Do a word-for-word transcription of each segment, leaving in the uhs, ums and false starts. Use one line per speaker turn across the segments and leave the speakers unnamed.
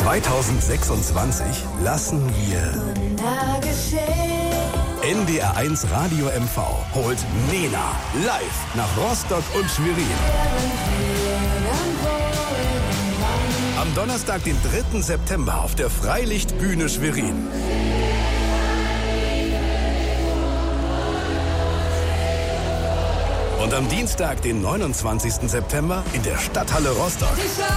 zweitausendsechsundzwanzig lassen wir N D R eins Radio M V holt Nena live nach Rostock und Schwerin. Am Donnerstag, den dritten September auf der Freilichtbühne Schwerin. Und am Dienstag, den neunundzwanzigsten September in der Stadthalle Rostock.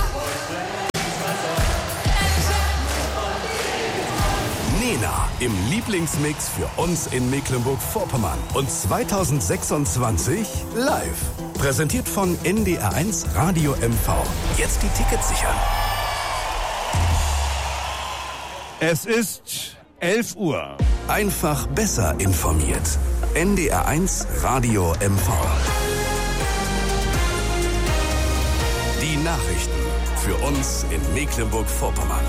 Nena im Lieblingsmix für uns in Mecklenburg-Vorpommern und zweitausendsechsundzwanzig live. Präsentiert von N D R eins Radio M V. Jetzt die Tickets sichern.
Es ist elf Uhr.
Einfach besser informiert. N D R eins Radio M V. Die Nachrichten für uns in Mecklenburg-Vorpommern.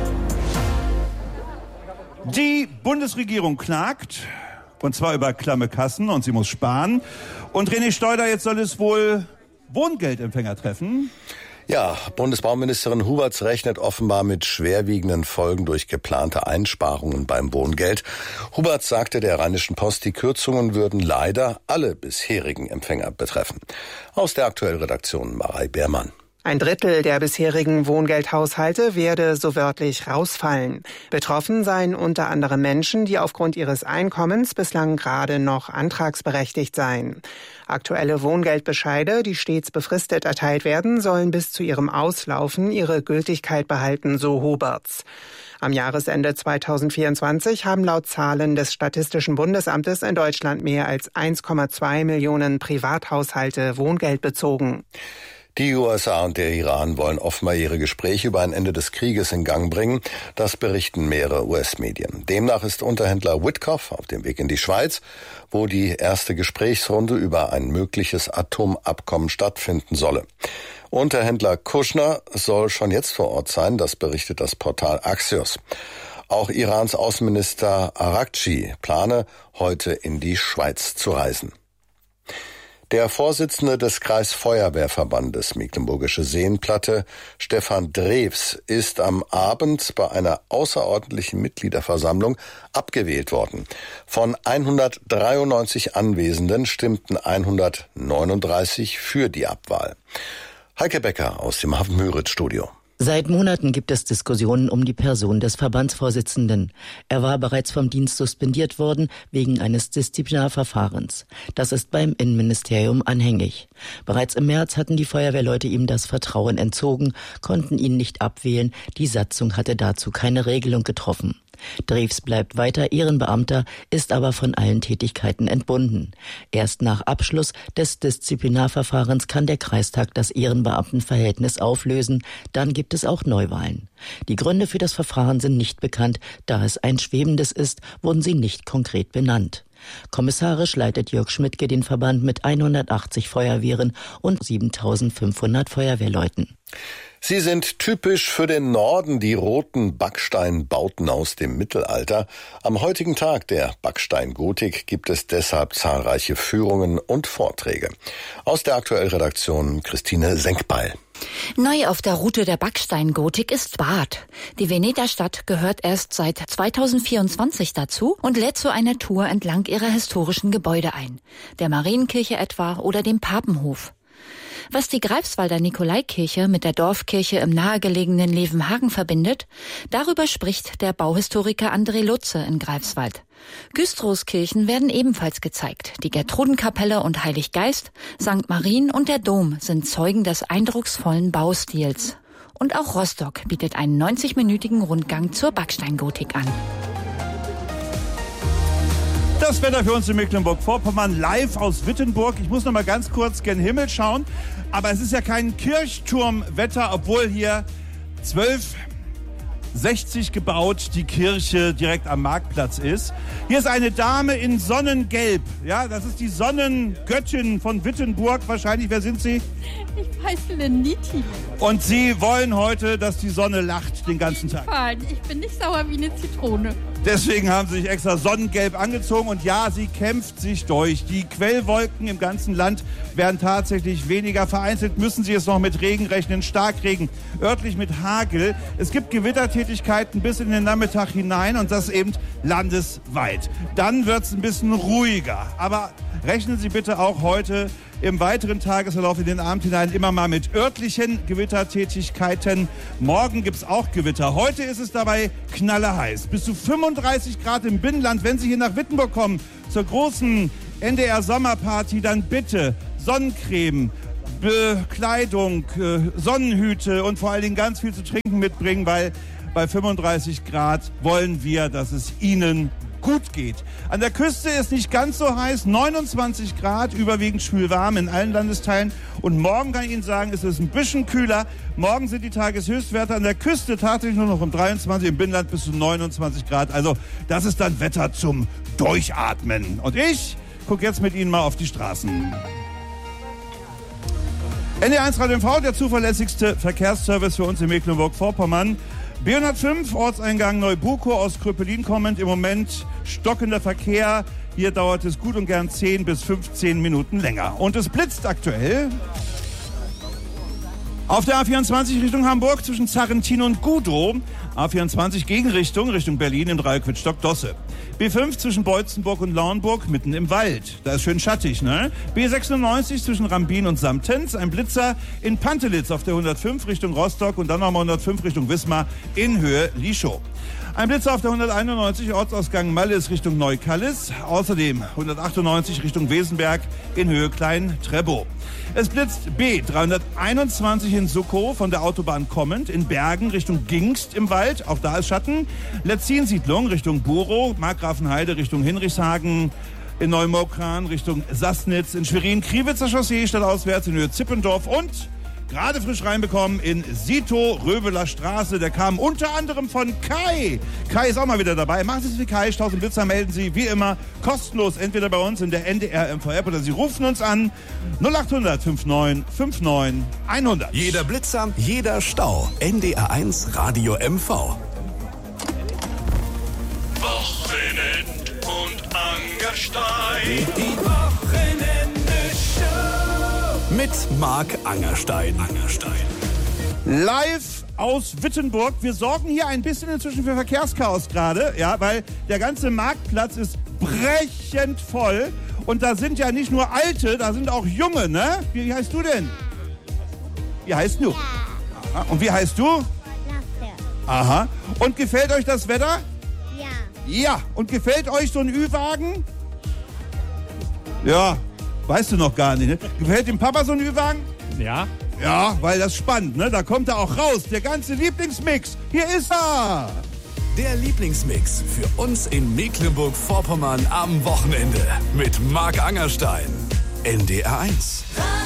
Die Bundesregierung klagt, und zwar über klamme Kassen, und sie muss sparen. Und René Steuder, jetzt soll es wohl Wohngeldempfänger treffen.
Ja, Bundesbauministerin Huberts rechnet offenbar mit schwerwiegenden Folgen durch geplante Einsparungen beim Wohngeld. Huberts sagte der Rheinischen Post, die Kürzungen würden leider alle bisherigen Empfänger betreffen. Aus der aktuellen Redaktion Marei Beermann.
Ein Drittel der bisherigen Wohngeldhaushalte werde so wörtlich rausfallen. Betroffen seien unter anderem Menschen, die aufgrund ihres Einkommens bislang gerade noch antragsberechtigt seien. Aktuelle Wohngeldbescheide, die stets befristet erteilt werden, sollen bis zu ihrem Auslaufen ihre Gültigkeit behalten, so Huberts. Am Jahresende zweitausendvierundzwanzig haben laut Zahlen des Statistischen Bundesamtes in Deutschland mehr als eins Komma zwei Millionen Privathaushalte Wohngeld bezogen.
Die U S A und der Iran wollen offenbar ihre Gespräche über ein Ende des Krieges in Gang bringen. Das berichten mehrere U S-Medien. Demnach ist Unterhändler Witkoff auf dem Weg in die Schweiz, wo die erste Gesprächsrunde über ein mögliches Atomabkommen stattfinden solle. Unterhändler Kushner soll schon jetzt vor Ort sein, das berichtet das Portal Axios. Auch Irans Außenminister Araghchi plane, heute in die Schweiz zu reisen. Der Vorsitzende des Kreisfeuerwehrverbandes Mecklenburgische Seenplatte, Stefan Drews, ist am Abend bei einer außerordentlichen Mitgliederversammlung abgewählt worden. Von hundertdreiundneunzig Anwesenden stimmten hundertneununddreißig für die Abwahl. Heike Becker aus dem Hafen-Müritz-Studio.
Seit Monaten gibt es Diskussionen um die Person des Verbandsvorsitzenden. Er war bereits vom Dienst suspendiert worden wegen eines Disziplinarverfahrens. Das ist beim Innenministerium anhängig. Bereits im März hatten die Feuerwehrleute ihm das Vertrauen entzogen, konnten ihn nicht abwählen. Die Satzung hatte dazu keine Regelung getroffen. Drews bleibt weiter Ehrenbeamter, ist aber von allen Tätigkeiten entbunden. Erst nach Abschluss des Disziplinarverfahrens kann der Kreistag das Ehrenbeamtenverhältnis auflösen. Dann gibt es auch Neuwahlen. Die Gründe für das Verfahren sind nicht bekannt. Da es ein schwebendes ist, wurden sie nicht konkret benannt. Kommissarisch leitet Jörg Schmidtke den Verband mit hundertachtzig Feuerwehren und siebentausendfünfhundert Feuerwehrleuten.
Sie sind typisch für den Norden, die roten Backsteinbauten aus dem Mittelalter. Am heutigen Tag der Backsteingotik gibt es deshalb zahlreiche Führungen und Vorträge. Aus der aktuellen Redaktion Christine Senkbeil.
Neu auf der Route der Backsteingotik ist Bad. Die Veneterstadt gehört erst seit zweitausendvierundzwanzig dazu und lädt zu einer Tour entlang ihrer historischen Gebäude ein. Der Marienkirche etwa oder dem Papenhof. Was die Greifswalder Nikolaikirche mit der Dorfkirche im nahegelegenen Levenhagen verbindet, darüber spricht der Bauhistoriker André Lutze in Greifswald. Güstrows-Kirchen werden ebenfalls gezeigt. Die Gertrudenkapelle und Heiliggeist, Sankt Marien und der Dom sind Zeugen des eindrucksvollen Baustils. Und auch Rostock bietet einen neunzig-minütigen Rundgang zur Backsteingotik an.
Das Wetter für uns in Mecklenburg-Vorpommern live aus Wittenburg. Ich muss noch mal ganz kurz gen Himmel schauen. Aber es ist ja kein Kirchturmwetter, obwohl hier zwölf sechzig gebaut die Kirche direkt am Marktplatz ist. Hier ist eine Dame in Sonnengelb. Ja, das ist die Sonnengöttin von Wittenburg. Wahrscheinlich, wer sind Sie?
Ich heiße Leniti.
Und Sie wollen heute, dass die Sonne lacht den ganzen Tag?
Ich bin nicht sauer wie eine Zitrone.
Deswegen haben sie sich extra sonnengelb angezogen und ja, sie kämpft sich durch. Die Quellwolken im ganzen Land werden tatsächlich weniger. Vereinzelt müssen sie es noch mit Regen rechnen, Starkregen, örtlich mit Hagel. Es gibt Gewittertätigkeiten bis in den Nachmittag hinein und das eben landesweit. Dann wird es ein bisschen ruhiger. Aber rechnen Sie bitte auch heute im weiteren Tagesverlauf in den Abend hinein immer mal mit örtlichen Gewittertätigkeiten. Morgen gibt's auch Gewitter. Heute ist es dabei knallerheiß. Bis zu fünfunddreißig Grad im Binnenland. Wenn Sie hier nach Wittenburg kommen zur großen N D R-Sommerparty, dann bitte Sonnencreme, Bekleidung, Sonnenhüte und vor allen Dingen ganz viel zu trinken mitbringen, weil bei fünfunddreißig Grad wollen wir, dass es Ihnen gut geht. An der Küste ist nicht ganz so heiß, neunundzwanzig Grad, überwiegend schwülwarm in allen Landesteilen. Und morgen kann ich Ihnen sagen, ist es ein bisschen kühler. Morgen sind die Tageshöchstwerte an der Küste tatsächlich nur noch um dreiundzwanzig, im Binnenland bis zu neunundzwanzig Grad. Also das ist dann Wetter zum Durchatmen. Und ich gucke jetzt mit Ihnen mal auf die Straßen. N D R eins Radio M V, der zuverlässigste Verkehrsservice für uns in Mecklenburg-Vorpommern. B hundertfünf, Ortseingang Neubukow aus Kröpelin kommend. Im Moment stockender Verkehr. Hier dauert es gut und gern zehn bis fünfzehn Minuten länger. Und es blitzt aktuell auf der A vierundzwanzig Richtung Hamburg zwischen Zarrentin und Gudow. A vierundzwanzig Gegenrichtung, Richtung Berlin im Dreieck Wittstock-Dosse. B fünf zwischen Beutzenburg und Lauenburg mitten im Wald. Da ist schön schattig, ne? B sechsundneunzig zwischen Rambin und Samtens. Ein Blitzer in Pantelitz auf der hundertfünf Richtung Rostock und dann nochmal hundertfünf Richtung Wismar in Höhe Lischow. Ein Blitzer auf der hunderteinundneunzig Ortsausgang Mallis Richtung Neukallis. Außerdem hundertachtundneunzig Richtung Wesenberg in Höhe Klein-Trebow. Es blitzt B dreihunderteinundzwanzig in Suckow von der Autobahn kommend, in Bergen Richtung Gingst im Wald, auch da ist Schatten. Letzin-Siedlung Richtung Burow, Markgrafenheide Richtung Hinrichshagen, in Neumokran Richtung Sassnitz, in Schwerin Kriwitzer Chaussee stadtauswärts in Höhe Zippendorf und gerade frisch reinbekommen in Sito, Röbeler Straße. Der kam unter anderem von Kai. Kai ist auch mal wieder dabei. Machen Sie es wie Kai, tausend Blitzer melden Sie wie immer kostenlos entweder bei uns in der N D R M V-App oder Sie rufen uns an null acht hundert fünfundneunzig neunundfünfzig hundert.
Jeder Blitzer, jeder Stau. N D R eins Radio M V.
Wochenend und Angerstein. Die Wochenende Show.
Mit Marc Angerstein. Angerstein.
Live aus Wittenburg. Wir sorgen hier ein bisschen inzwischen für Verkehrschaos gerade, ja, weil der ganze Marktplatz ist brechend voll. Und da sind ja nicht nur Alte, da sind auch Junge, ne? Wie, wie heißt du denn? Wie heißt du? Aha. Und wie heißt du?
Lasse.
Aha. Und gefällt euch das Wetter?
Ja.
Ja. Und gefällt euch so ein Ü-Wagen? Ja. Weißt du noch gar nicht, ne? Gefällt dem Papa so ein Ü-Wagen?
Ja.
Ja, weil das spannend, ne? Da kommt er auch raus, der ganze Lieblingsmix. Hier ist er!
Der Lieblingsmix für uns in Mecklenburg-Vorpommern am Wochenende mit Marc Angerstein. N D R eins.